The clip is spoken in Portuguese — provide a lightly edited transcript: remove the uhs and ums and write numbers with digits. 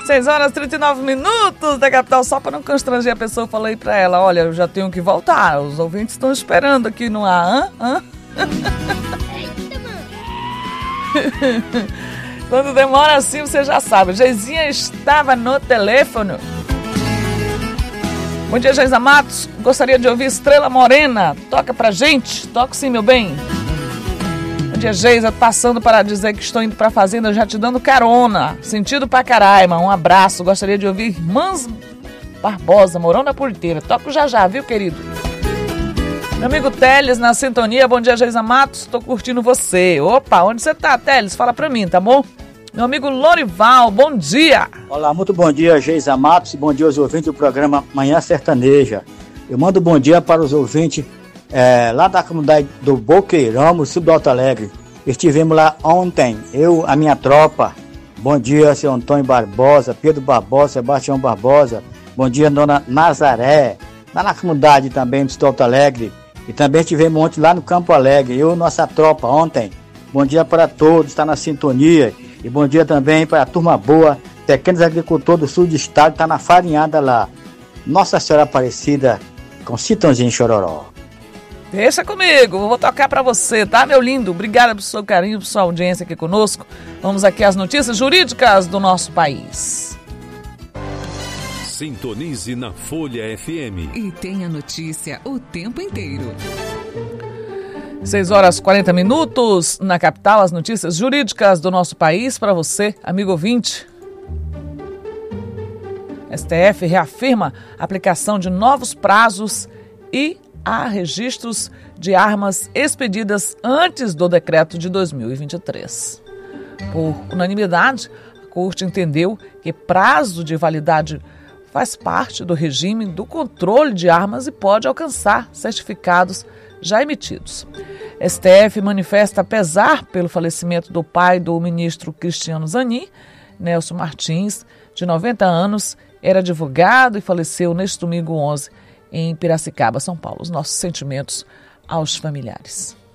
6 horas e 39 minutos da capital. Só para não constranger a pessoa, eu falei para ela: olha, eu já tenho que voltar. Os ouvintes estão esperando aqui no ar. Quando demora assim, você já sabe. Geizinha estava no telefone. Bom dia, Geisa Matos. Gostaria de ouvir Estrela Morena. Toca pra gente. Toca sim, meu bem. Bom dia, Geisa. Passando para dizer que estou indo pra fazenda, já te dando carona. Sentido pra Caraima. Um abraço. Gostaria de ouvir Irmãs Barbosa, Morão da Porteira. Toco já, viu, querido? Meu amigo Teles na sintonia. Bom dia, Geisa Matos. Tô curtindo você. Opa, onde você tá, Teles? Fala pra mim, tá bom? Meu amigo Lorival, bom dia. Olá, muito bom dia, Geisa Matos, e bom dia aos ouvintes do programa Manhã Sertaneja. Eu mando bom dia para os ouvintes lá da comunidade do Boqueirão, município do Alto Alegre. Estivemos lá ontem, a minha tropa. Bom dia, seu Antônio Barbosa, Pedro Barbosa, Sebastião Barbosa. Bom dia, dona Nazaré, lá na comunidade também do Alto Alegre. E também estivemos ontem lá no Campo Alegre, nossa tropa ontem. Bom dia para todos, está na sintonia. E bom dia também para a turma boa, pequenos agricultores do sul do estado, está na farinhada lá. Nossa Senhora Aparecida, com Citãozinho Chororó. Deixa comigo, vou tocar para você, tá, meu lindo? Obrigada pelo seu carinho, pela sua audiência aqui conosco. Vamos aqui às notícias jurídicas do nosso país. Sintonize na Folha FM. E tem a notícia o tempo inteiro. 6 horas e 40 minutos na capital, as notícias jurídicas do nosso país para você, amigo ouvinte. STF reafirma a aplicação de novos prazos e há registros de armas expedidas antes do decreto de 2023. Por unanimidade, a Corte entendeu que prazo de validade faz parte do regime do controle de armas e pode alcançar certificados já emitidos. STF manifesta pesar pelo falecimento do pai do ministro Cristiano Zanin. Nelson Martins, de 90 anos, era advogado e faleceu neste domingo 11 em Piracicaba, São Paulo. Os nossos sentimentos aos familiares.